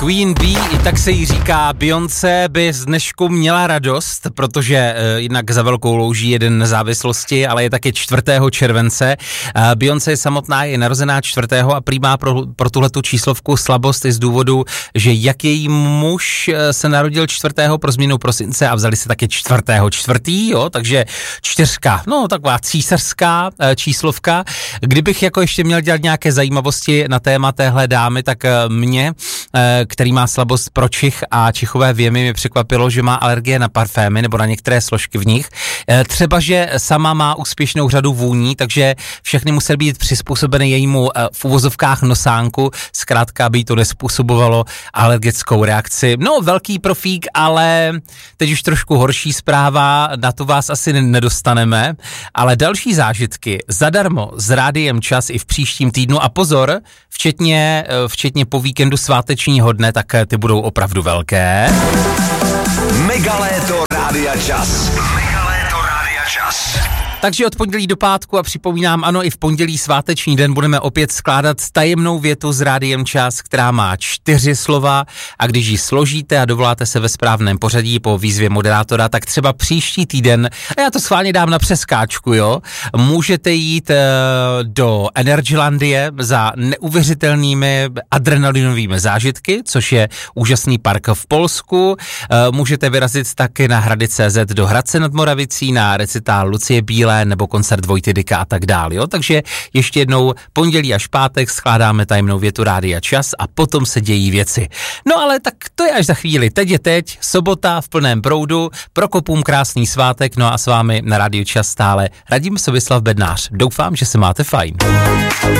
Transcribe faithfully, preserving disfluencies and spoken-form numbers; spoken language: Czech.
Queen Bee, i tak se jí říká Beyoncé, by z dnešku měla radost, protože e, jinak za velkou louží jeden nezávislosti, ale je taky čtvrtého července. E, Beyoncé samotná je narozená čtvrtého a prý má pro, pro tuhletu číslovku slabost i z důvodu, že jak její muž se narodil čtvrtého pro změnu prosince a vzali se taky čtvrtého čtvrtý, jo, takže čtyřka, no taková císařská e, číslovka. Kdybych jako ještě měl dělat nějaké zajímavosti na téma téhle dámy, tak e, mě, e, který má slabost pro čich a čichové věmy, mi překvapilo, že má alergie na parfémy nebo na některé složky v nich. E, třeba, že sama má úspěšnou řadu vůní, takže všechny musely být přizpůsobeny jejímu e, v uvozovkách nosánku, zkrátka by to nespůsobovalo alergickou reakci. No, velký profík, ale teď už trošku horší zpráva, na to vás asi nedostaneme, ale další zážitky zadarmo s Rádiem Čas i v příštím týdnu a pozor, včetně, včetně po víkendu svátečního dne, tak ty budou opravdu velké. Megaléto Rádia Čas. Megaléto Rádia Čas. Takže od pondělí do pátku a připomínám, ano, i v pondělí sváteční den budeme opět skládat tajemnou větu s Rádiem Čas, která má čtyři slova a když ji složíte a dovoláte se ve správném pořadí po výzvě moderátora, tak třeba příští týden, a já to schválně dám na přeskáčku, jo, můžete jít e, do Energylandie za neuvěřitelnými adrenalinovými zážitky, což je úžasný park v Polsku. E, můžete vyrazit taky na Hrady tečka cé zet do Hradce nad Moravicí, na recitál Lucie Bílé nebo koncert Vojty Dyka a tak dál, jo? Takže ještě jednou pondělí až pátek skládáme tajemnou větu Rádia Čas a potom se dějí věci. No ale tak to je až za chvíli. Teď je teď, sobota v plném proudu, prokopům krásný svátek, no a s vámi na Rádiu Čas stále Radim Sobislav Bednář. Doufám, že se máte fajn.